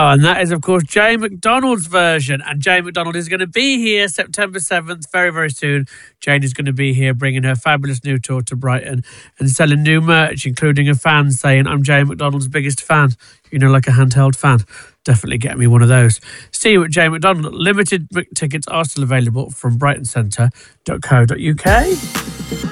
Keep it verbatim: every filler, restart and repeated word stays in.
Oh, and that is, of course, Jane McDonald's version. And Jane McDonald is going to be here September seventh, very, very soon. Jane is going to be here bringing her fabulous new tour to Brighton and selling new merch, including a fan saying, I'm Jane McDonald's biggest fan. You know, like a handheld fan. Definitely get me one of those. See you at Jane McDonald. Limited tickets are still available from brighton centre dot co dot uk.